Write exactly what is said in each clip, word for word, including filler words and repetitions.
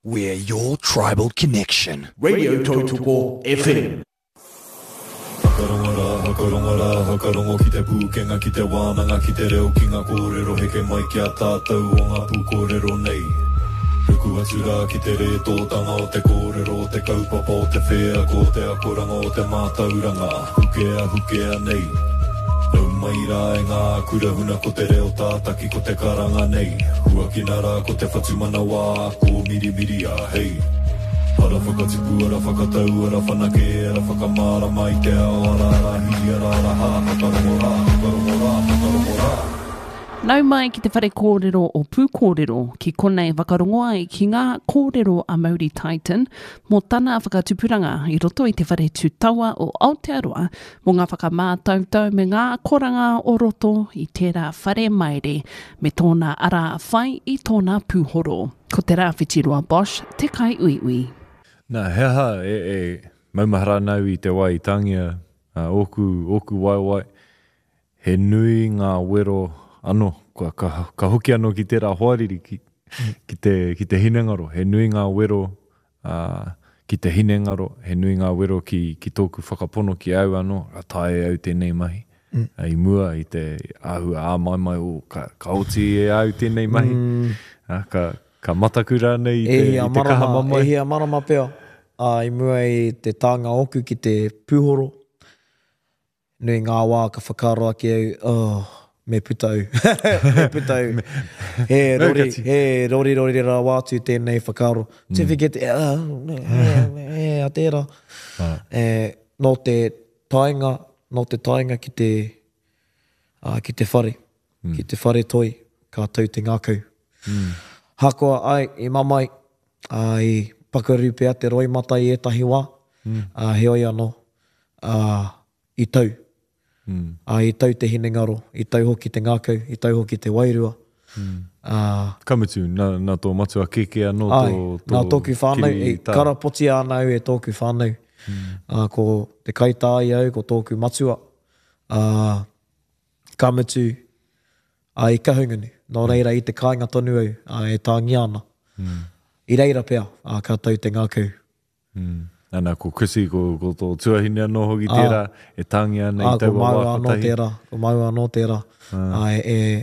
We're your tribal connection. Radio Totoko F M. Hakarongara, hakarongara, hakarongo ki te pūkenga ki te wānanga ki te reo ki ngā kōrero heke mai ki a tātou o ngā pūkōrero nei. Huku atura ki te re tōtanga o te kōrero, o te kaupapa o te whea, ko te akoranga o te mātauranga, hukea hukea nei. Nau mai rā e ngā kurahuna ko te reo tātaki ko te karanga nei. Hua ki nā rā ko te whatumana wā, ko miri miri a hei. Ara whakatipu, ara whakatau, ara whanake, ara whakamara mai te ao, ara rahi, ara raha, hakarongo rā, hakarongo rā, hakarongo rā. Nau mai ki te whare kōrero o pūkōrero ki konei whakarongoa i ki ngā kōrero a Māori Titan mō tana whakatupuranga i roto i te whare tūtaua o Aotearoa mō ngā whakamātautau me ngā koranga o roto i tērā whare maere me tōna ara whai i tōna pūhoro. Ko te rā whitiroa Bosch, te kai ui ui. Nā, he aha e, e maumahara nau i te wai i tangia, uh, oku, oku wai wai, he nui ngā wero ano, ka, ka, ka hoki anō ki tērā hoariri ki, ki, te, ki te hinengaro. He nui ngā wero uh, ki te hinengaro, he nui ngā wero ki, ki tōku whakapono ki au anō, a tae au tēnei mahi. Mm. I mua i te ahua a mai mai o ka, ka oti e au tēnei mahi. Mm. Uh, ka, ka matakura nei i te, i te marama, kaha mamai. E hia marama pea. Uh, I mua i te tānga oku ki te pūhoro. Nui ngā wā ka whakaroa ki au, oh, me putau. me putau. he rori, he rori rori rā wātu tēnei whakaro. Mm. Te whikete, e a tērā. Ah. E, no te tainga, no te tainga ki te, uh, ki te whare. Mm. Ki te whare toi, ka tau te ngākau. Mm. Hakoa ai, i mamai, uh, i pakaru pēa te roi mata i etahi wā. Mm. Uh, he oi anō, uh, i tau. Mm. Uh, I tau te hinengaro, i tau hoki te ngākau, i tau hoki te wairua. Mm. Uh, Kamutu, nā, nā tō matua kekea no tō... Ai, nā tōku whānau, e karapoti ānau e tōku whānau. Mm. Uh, ko te kaitāi au, ko tōku matua. Uh, kamutu, uh, i kahungunu. Nō reira i te kāinga tonu au, uh, e tāngi ana. Mm. I reira pēa, uh, ka tau te ngākau. Mm. Ana, ko Chrissy, ko, ko tō tuahine anō hoki tērā, ah. e tāngi ana i taua wā whatahi. Tērā, ko mau anō tērā. Ah. A, e,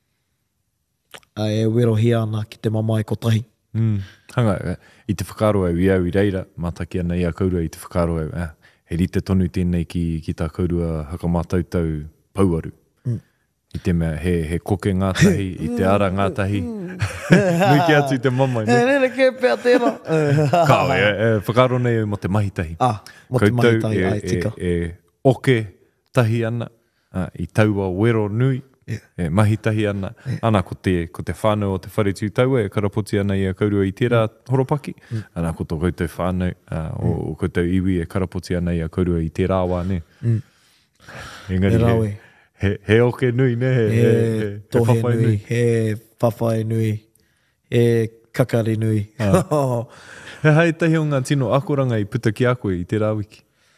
a, e wero hi ana ki te mama e kotahi. Mm. Hanga, i te whakaro au i au i reira, mataki ana i a kaurua i te whakaro au. Eh, he rite tonu tēnei ki, ki tā kaurua hakamātautau pauaru. Mm. I te mea, he, he koke ngātahi, i te ara ngātahi. Nui ki atu i te mamai. Ne, ne, ne, ke pēr tērā. Kāwe, e, e, whakaro nei mo te mahitahi. Ah, mo te mahitahi, ai, tika. E, e oke tahi ana, uh, i taua wero nui, yeah. e mahitahi ana. Yeah. Ana ko te, ko te whānau o te whare tū taua, e karapoti ana i a kaurua i tērā horopaki. Mm. Ana ko tō koutou whānau, uh, mm. o, o koutou iwi e karapoti ana i a kaurua i tērā wā, ne? Mm. Engari, e rawe. He, he oke nui, ne? He, he, he, he whawhai nui. He whawhai nui. He kakari nui. Ah. He hai tahi o ngā tino akoranga i puta ki a koe i te rāwiki?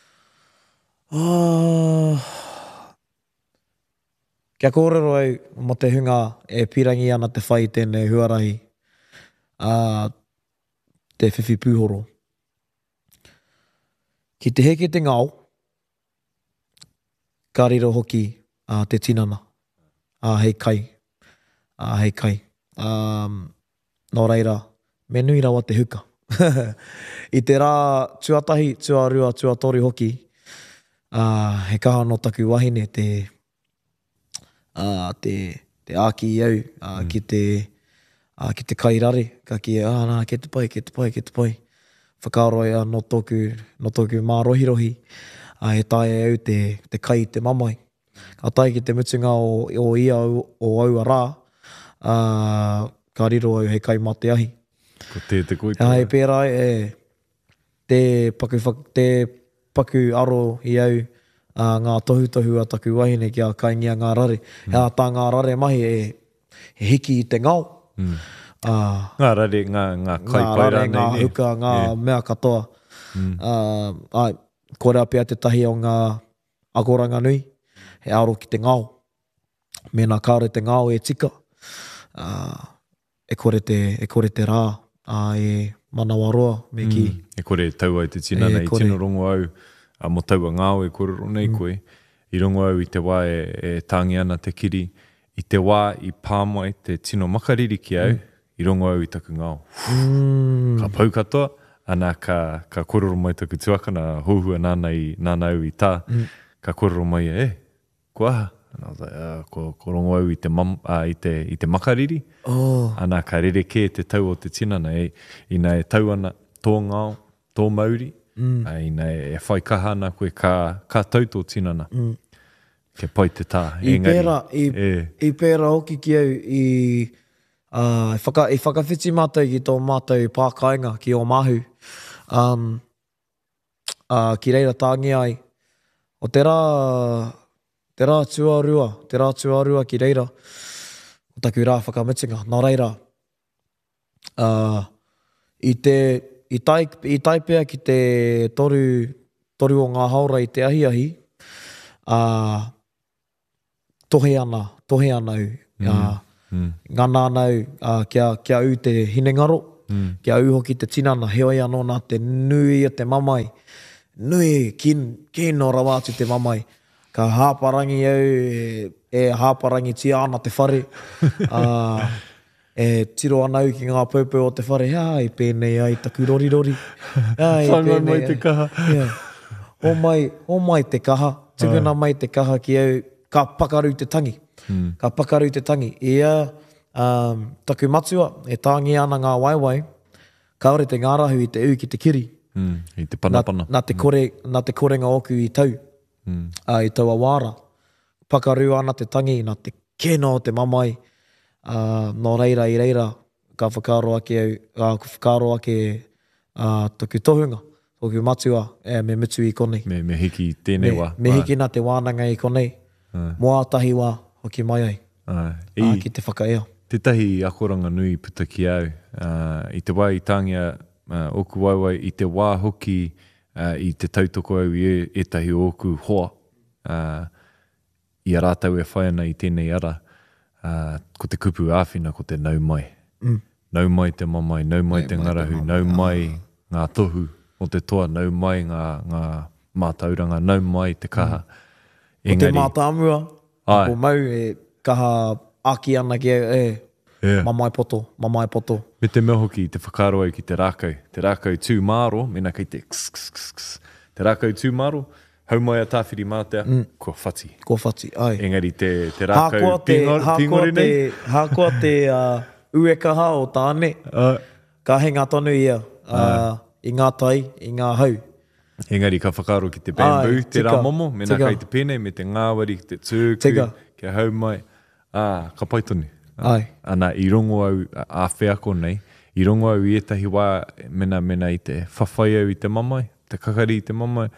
Uh, kia kōrero au, mo te hunga e pirangi ana te whai tēnei huarahi. Uh, te whiwhi pūhoro. Ki te heke te ngau, ka riro hoki uh, te tinana. Uh, hei kai. Uh, hei kai. Um, nō reira, me nui rawa te huka. I te rā tuatahi, tuarua, tuatori hoki, uh, he kaha no taku wahine te, uh, te, te āki i au, uh, mm. ki, te, uh, ki te kairare, ka ki, ah, nā, ke te pai, ke te pai, ke te pai. Whakaroa no tōku, no tōku mā rohi rohi, uh, he tae au te, te kai te mamai. Ka tai ki te mutunga o, o ia o, o aua rā, uh, ka riro au hei kai mā te ahi. Ko te te koe. Hei pēra e te paku, te paku aro i au uh, ngā tohu tohu a taku wahine ki a kaingia ngā rare. Mm. Hea tā ngā rare mahi e, e hiki i te ngau. Mm. Uh, ngā rare, ngā, ngā kai ngā paira nei. Ngā rare, ngā huka, ngā yeah. mea katoa. Mm. Uh, ai, kōrea pēa te tahi o ngā akoranga nui. He aro ki te ngau. Mēnā kāre te ngau e tika. Uh, e kore te, e kore te rā. Uh, e, manawa roa me ki. Mm. E kore taua i te tinana E, i kore. tino rongo au, a mo taua ngāo e kore ronei mm. koe, i rongo au i te wā e, e tāngi ana te kiri, i te wā i pāmai te tino makariri ki au, mm. i rongo au i taku ngāo. Mm. Ka pau katoa, ana ka, ka kororo mai taku tuakana, hohua nāna i, nāna au i tā, mm. ka kororo mai e, eh, kua aha? And I was like, uh, ko, ko rongo au i te, mam, uh, i te, i te makariri. Oh. Ana ka rereke te tau o te tinana, e, ina e tau ana tō ngāo, tō mauri, mm. uh, ina e whai kaha ana koe ka, ka tau tō tinana. Mm. Ke pai te tā. I engari, pēra, i, e, i pēra hoki ki au i, uh, i, whaka, i whakawhiti mātou ki tō mātou pākainga ki o mahu. Um, uh, ki reira tāngi ai, o te rā, te rā tuarua, te rā tuarua ki reira, o taku rā whakamitinga. Nā reira, uh, i te, i tai, i taipea ki te toru, toru o ngā haura i te ahi ahi, uh, tohe ana, tohe anau, mm. uh, mm. ngana anau uh, kia, kia u te hinengaro, mm. kia u hoki te tinana, heoi anō nā te nui a te mamai, nui kin, kino rawātu te mamai, ka hāparangi au, e, e hāparangi tia ana te whare, uh, e tiro anau ki ngā pōpō o te whare, ai pēnei ai taku rori rori, ai whangai pēnei mai ai. te kaha. Yeah. O mai, o mai te kaha, tukuna mai te kaha ki au, ka pakaru te tangi, mm. ka pakaru te tangi. Ia, um, taku matua, e tāngi ana ngā waiwai, kaore te ngārahu i te u ki te kiri, Mm. I te panapana. Nā, nā, te kore, mm. nā te korenga oku i tau, mm. uh, i taua wāra. Pakaru ana te tangi, nā te keno o te mamai, uh, no reira i reira, ka whakaro ake, uh, ka whakaro ake uh, taku tohunga, toku matua, e, me mitu i konei. Me, me hiki tēnei me, wā. Me hiki nā te wānanga i konei, uh. moa tahi wā, hoki mai ai, uh. uh, ki te whakaea. Te tahi akoranga nui puta ki au, uh, i te wai i tāngia, Uh, oku waiwai i te wā hoki uh, i te tautoko au i e, e tahi oku hoa. Uh, I a rātau e whai ana i tēnei ara. Uh, ko te kupu āwhina, ko te nau mai. Mm. Nau mai te mamai, nau mai te ngarahu, nau mai ngā tohu o te toa, nau mai ngā, ngā mātauranga, nau mai te kaha. Mm. O te mātāmua, ko mau e kaha aki ana ki au, e, yeah. Mamai poto, mamai poto. Me te mea hoki, te whakaro au ki te rākau. Te rākau tū māro, mena kei te ks, ks, ks, ks. Te rākau tū māro, hau mai a tāwhiri mātea, mm. ko whati. Ko whati, ai. Engari te, te rākau pingori nei. Hākua te uh, uekaha o tāne, uh. ka henga tonu ia, uh, uh. i ngā tai, i ngā hau. Engari ka whakaro ki te bamboo, ai, te rā momo, mena tika. kei te pēnei, me te ngāwari, te tūku, tika. Kia hau mai. Ah, ka paitoni. Ai. Ana i rongo au a wheako nei, i rongo au i etahi wā mena mena i te whawhai au i te mamai, te kakari i te mamai,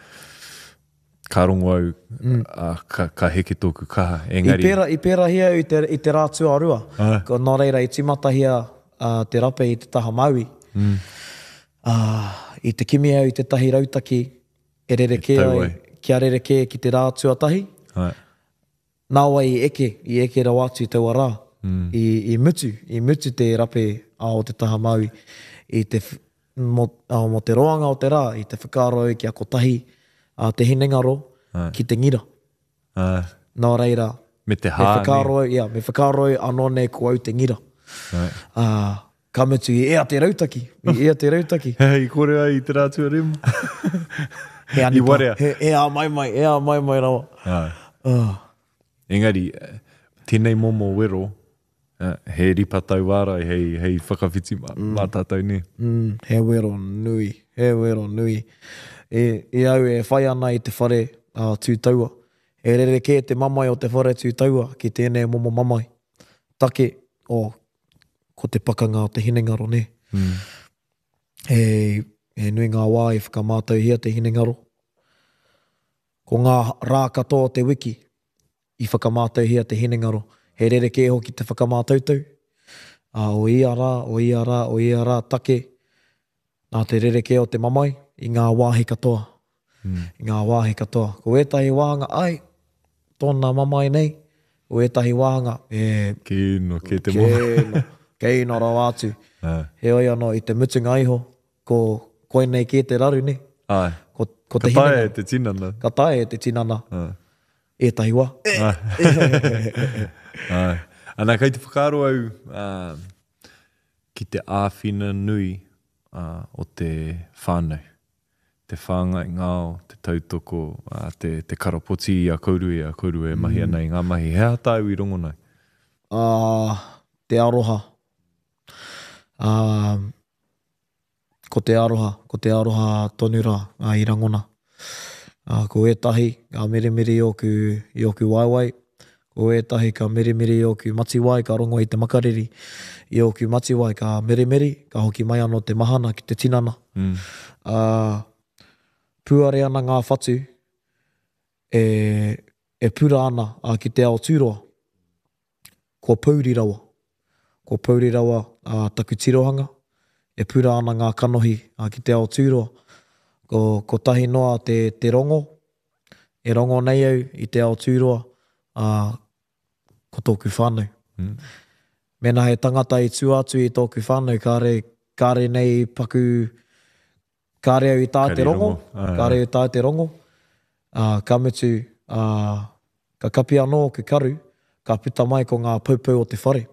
ka rongo au mm. a, ka, ka heke tōku kaha. Engari, I pēra, i pēra hia i te, i te rā tuarua, ah. ko nā reira i timata hia uh, te rape i te taha maui, mm. uh, i te kimi au i te tahi rautaki, e rereke ai, kia rereke ki te rā tuatahi, ai. Nā wai i eke, i eke rau atu i taua rā. Mm. I, i mutu, i mutu te rape a o te taha maui, i te, mo, a, mo te roanga o te rā, i te whakaro ki a kotahi, a te hinengaro, Ai. Ki te ngira. Ai. Nā reira, me te hā, me whakaro, yeah, me whakaro anō nei ko au te ngira. Uh, ka mutu i ea te rautaki, i ea te rautaki. Hei, kore ai i te rātua rima. He anipa, he, he a mai mai, he a mai mai rawa. Ai. Uh. Engari, tēnei momo wero, Uh, he ripa tau wāra, hei, hei whakawhiti mā, mm. mā tātou ne. Mm, he wero nui, he wero nui. E, e au e whai ana i te whare uh, tū taua. E rereke te mamai o te whare tū taua ki tēnei momo mamai. Take o ko te pakanga o te hinengaro ne. Mm. E, e nui ngā wā i whakamātau hia te hinengaro. Ko ngā rā katoa te wiki i whakamātau hia te hinengaro. He rereke hoki te whakamātautau. Uh, o ia rā, o ia rā, o ia rā take. Nā te rereke o te mamai i ngā wāhi katoa. Mm. I ngā wāhi katoa. Ko etahi wāhanga, ai, tōna mamai nei. O etahi wāhanga, e... Kino, ke te moha. Kino, kino rau atu. Uh. He oi anō i te mutunga iho, ko koe nei ke te raru ne. Ai. Ko, ko Ka te tae hinanga. e te tinana. Ka tae e te tinana. Ai. E tahi wā. Ai. Ana kai te whakaaro au uh, ki te āwhina nui uh, o te whānau. Te whāngai ngāo, te tautoko, uh, te, te karapoti i a kauru e a kauru e mahi ana i ngā mahi. Hea tāu i rongo nei? Uh, te aroha. Uh, ko te aroha, ko te aroha tonu rā uh, i rangona. Uh, ko etahi, ka mirimiri i oku, i oku waiwai. Ko etahi, ka mirimiri i oku matiwai, ka rongo i te makariri. I oku matiwai, ka mirimiri, ka hoki mai anō te mahana ki te tinana. Mm. Uh, puare ana ngā whatu e, e pura ana uh, ki te ao tūroa. Ko pauri rawa. Ko pauri rawa uh, taku tirohanga. E pura ana ngā kanohi uh, ki te ao tūroa. Ko, ko tahi noa te, te rongo. E rongo nei au i te ao tūroa. Uh, ko tōku whānau. Mm. Mena he tangata i tū atu i tōku whānau. Kāre, kāre nei paku... Kāre au i tā Kāre te rongo. rongo. Ai, Kāre au i tā te rongo. Uh, ka mutu, uh, ka kapi anō o ke karu. Ka puta mai ko ngā paupau o te whare.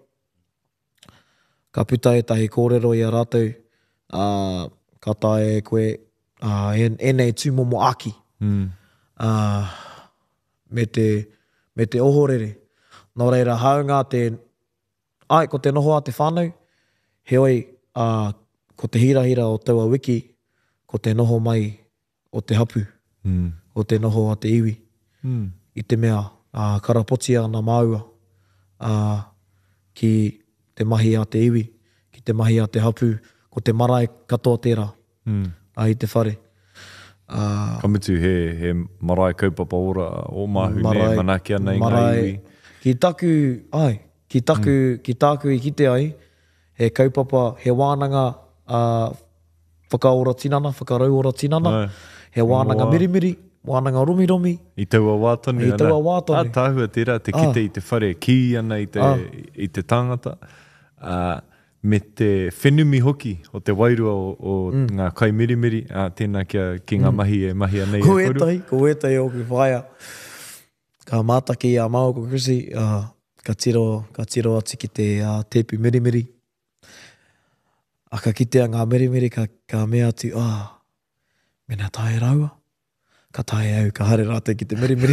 Ka puta e tahi kōrero i a rātou. Uh, ka tae koe uh, e, e nei tūmomo aki. Mm. Uh, me, te, me te ohorere. Nō reira haunga te... Ai, ko te noho a te whānau. Heoi, uh, ko te hirahira o taua wiki. Ko te noho mai o te hapu. Mm. O te noho a te iwi. Mm. I te mea, uh, karapoti ana māua. Uh, ki te mahi a te iwi. Ki te mahi a te hapu. Ko te marae katoa tērā. Mm. Uh, I te whare. Uh, Kamutu he, he marae kaupapa ora o mahu Marae- ne manaki ana i ngā marae- iwi. Ki taku, ai, ki taku, mm. ki taku i kite ai, he kaupapa, he wānanga uh, whakaora tinana, whakarauora tinana, Ai. he wānanga Wā. mirimiri, wānanga rumiromi, I taua wātoni I ana. taua wātoni. A tāhua tērā, te kite Ah. i te whare, ki ana i te, Ah. i te tangata. Uh, me te whenumi hoki o te wairua o, o mm. ngā kai mirimiri, uh, tēnā kia, ki ngā mahi e mahi anei ko e koru. etahi, ko etahi o ku whaia. Ka mātaki a mau ko Chrissy, uh, ka tiro, ka tiro atu ki te uh, tepu mirimiri. A ka kitea ngā mirimiri, ka, ka mea atu, ah, mena tae raua. Ka tae au, ka hare rātou ki te mirimiri.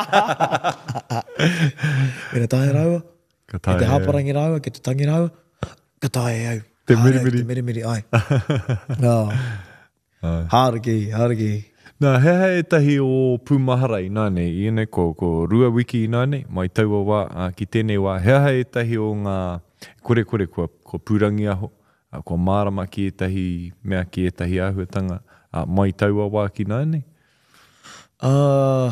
mena tae raua. Ka Ki te tae au. haparangi raua, ki te tangi raua. Ka tae au. Te Hare au, mirimiri. Te mirimiri, ai. oh, Ai. hāriki, hāriki. Nā, he hei tahi o Pūmaharai, nāne, i ene, ko, ko Rua Wiki, nāne, mai taua wā, uh, ki tēnei wā. He hei tahi o ngā kore kore, ko, ko Pūrangi aho, uh, ko Mārama ki e tahi mea ki e tahi āhuatanga, uh, mai taua wā ki nāne. Uh,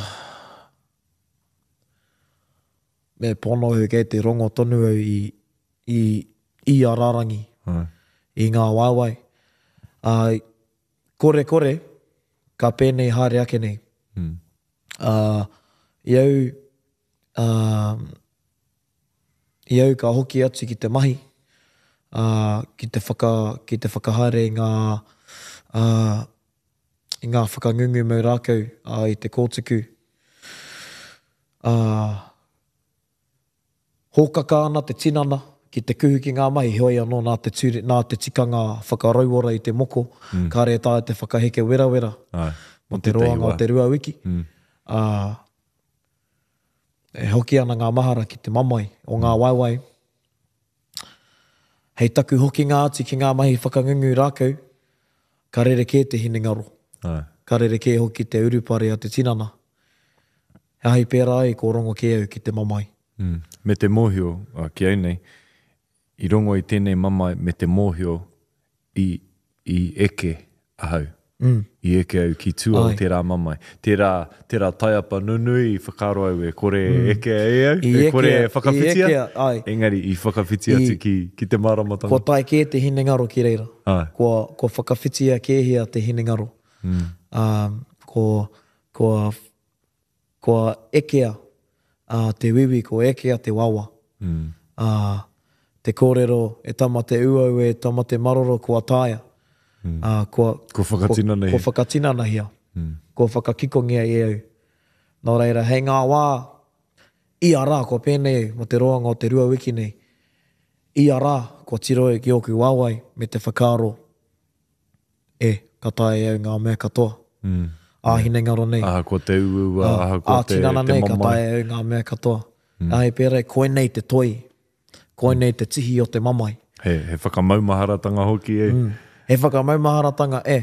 me pono hu kei te rongo tonu au i, i, i a rarangi, Ai. i ngā waiwai. Uh, kore kore, ka pēnei haere ake nei. Mm. Uh, iau, uh, iau ka hoki atu ki te mahi, uh, ki te whaka, ki te whakahaere i ngā, uh, i ngā whakangungu mau rākau uh, i te kōtuku. Uh, hōkaka ana te tinana ki te kuhu ki ngā mahi, hoi anō nā te, tūre, nā te tikanga whakarauora i te moko, mm. ka re tā te whakaheke wera wera, Ai. o te roanga o te Rua Wiki. Mm. Uh, e hoki ana ngā mahara ki te mamai o ngā waiwai. Hei taku hoki ngā atu ki ngā mahi whakangungu rākau, ka rereke te hinengaro. Ai. Ka rereke hoki te urupare a te tinana. He hai pērā e ko rongo ke au ki te mamai. Mm. Me te mōhio, uh, ki au nei, i rongo i tēnei mamai me te mōhio i, i eke ahau. Mm. I eke au ki tua o Ai. tērā mamai. Tērā, tērā taiapa nunui i whakaro au e kore mm. eke e au, I e eke- kore i whakawhitia. eke, ai. Engari, i whakawhitia I- atu ki, ki te maramatanga. Ko tai ke te hinengaro ki reira. Ai. Ko, ko whakawhitia ke hea te hinengaro. Mm. Um, ko, ko, ko ekea uh, te wiwi, ko ekea te wawa. Mm. Uh, te kōrero e tama te uau e tama te maroro kua tāia. Mm. Uh, kua, Ko whakatinana ko, hia. ko whakatinana hia. Mm. Ko whakakikongia e au. Nō reira, hei ngā wā, i a rā, ko pēnei, mo te roanga o te rua wiki nei. I a rā, ko tiro e ki oku wāwai, me te whakaaro. E, katai au ngā mea katoa. Mm. Āhine ngaro nei. Aha ko te uua, Ah, aha ko ah, te, tinana te nei, mamai. katai au ngā mea katoa. Mm. Ai pērei, koe nei te toi. Koe nei te tihi o te mamai. He, he whakamaumaharatanga hoki e. Mm. He whakamaumaharatanga e.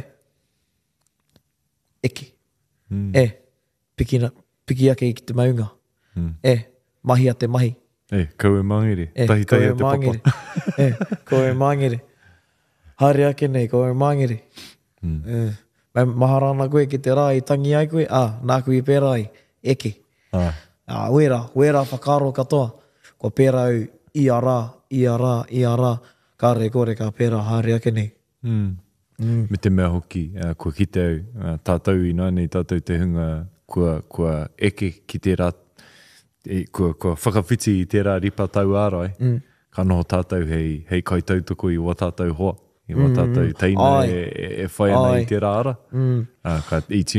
Eki. Mm. E. Piki, na, piki ake i ki te maunga. Mm. E. Mahi a te mahi. E, kau e mangere. E. Tahi Kau tahi e a te mangere. papa. E. Kau e mangere. Haere ake nei, kau e mangere. Mm. E. Mai maharana koe ki te rā i tangi ai koe. Ah, nā koe i pērā i. Eki. Ah. Ah, wera, wera whakaro katoa. Ko pērā au i a rā, i a rā, i a rā. Ka re kore ka pērā haere ake nei. Mm. Mm. Me te mea hoki, uh, kua kite au, uh, tātou i nā nei tātou te hunga, kua, kua eke ki te rā, e, kua, kua whakawhiti i te rā ripa tau ārai, mm. ka noho tātou hei, hei kai tautoko i wā tātou hoa, i wā tātou teina Ai. e, e, e whai ana Ai. i te rā ara. Mm. Uh, ka i